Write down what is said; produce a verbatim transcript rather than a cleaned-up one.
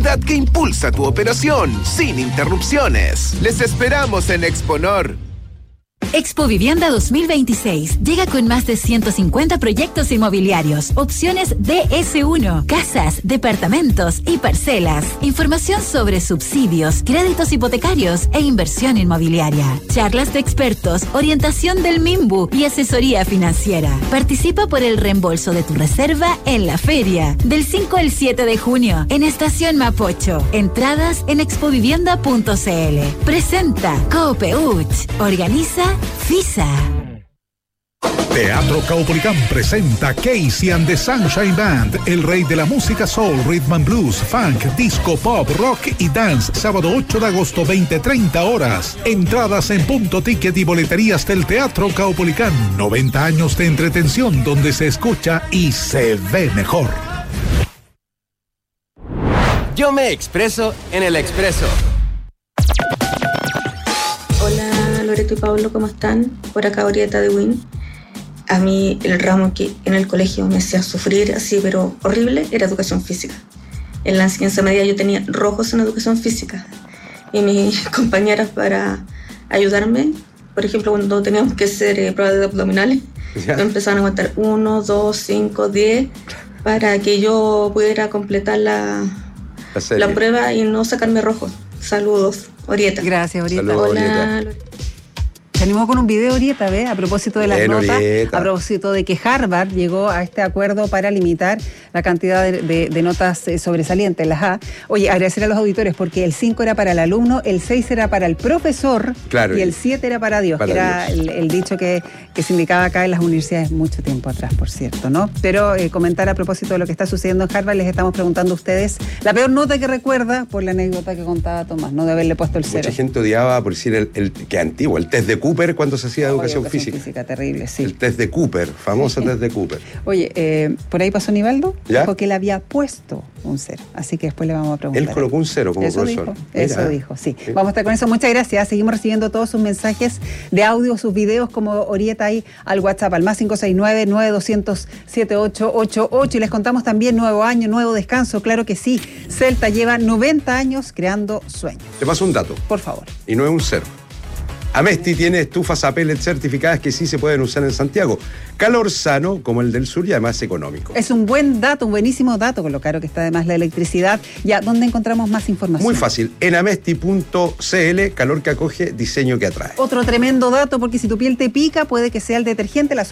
seguridad que impulsa tu operación sin interrupciones. Les esperamos en Exponor. Expo Vivienda dos mil veintiséis llega con más de ciento cincuenta proyectos inmobiliarios, opciones D S uno, casas, departamentos y parcelas, información sobre subsidios, créditos hipotecarios e inversión inmobiliaria, charlas de expertos, orientación del MIMBU y asesoría financiera. Participa por el reembolso de tu reserva en la feria del cinco al siete de junio en Estación Mapocho. Entradas en expovivienda punto c l. Presenta Coopeuch. Organiza FISA. Teatro Caupolicán presenta Casey and the Sunshine Band, el rey de la música soul, rhythm and blues, funk, disco, pop, rock y dance, sábado ocho de agosto, veinte treinta horas. Entradas en Punto Ticket y boleterías del Teatro Caupolicán. noventa años de entretención donde se escucha y se ve mejor. Yo me expreso en el Expreso. Hola Loreto y Pablo, ¿cómo están? Por acá Orieta de Win. A mí el ramo que en el colegio me hacía sufrir así, pero horrible, era educación física. En la enseñanza media yo tenía rojos en educación física. Y mis compañeras, para ayudarme, por ejemplo, cuando teníamos que hacer eh, pruebas de abdominales, me empezaban a contar uno, dos, cinco, diez, para que yo pudiera completar la, la, la prueba y no sacarme rojos. Saludos, Orieta. Gracias, Orieta. Saludos, Hola. Orieta. Se animó con un video, Orieta, ¿ves? A propósito de las Bien, notas, Orieta. a propósito de que Harvard llegó a este acuerdo para limitar la cantidad de, de, de notas eh, sobresalientes, las A. Oye, agradecer a los auditores porque el cinco era para el alumno, el seis era para el profesor, claro, y el siete era para Dios, para que era Dios. el, el dicho que, que se indicaba acá en las universidades mucho tiempo atrás, por cierto, ¿no? Pero eh, comentar a propósito de lo que está sucediendo en Harvard, les estamos preguntando a ustedes la peor nota que recuerda por la anécdota que contaba Tomás, no de haberle puesto el cero. Mucha gente odiaba, por decir, el, el que antiguo, el test de Cooper cuando se hacía Oye, educación física. física. Terrible, sí. El test de Cooper, famoso Sí. test de Cooper. Oye, eh, por ahí pasó Nivaldo, ¿Ya? dijo que él había puesto un cero, así que después le vamos a preguntar. Él colocó un cero como eso profesor. Dijo, eso Mira. dijo, sí. Sí. Vamos a estar con eso. Muchas gracias. Seguimos recibiendo todos sus mensajes de audio, sus videos como Orieta ahí al WhatsApp, al más cinco seis nueve, nueve dos cero cero, siete ocho ocho ocho. Y les contamos también nuevo año, nuevo descanso. Claro que sí. Celta lleva noventa años creando sueños. Te paso un dato, Por favor. y no es un cero. Amesti tiene estufas a pellet certificadas que sí se pueden usar en Santiago. Calor sano como el del sur y además económico. Es un buen dato, un buenísimo dato, con lo caro que está además la electricidad. Ya, ¿dónde encontramos más información? Muy fácil, en amesti punto c l, calor que acoge, diseño que atrae. Otro tremendo dato, porque si tu piel te pica, puede que sea el detergente, la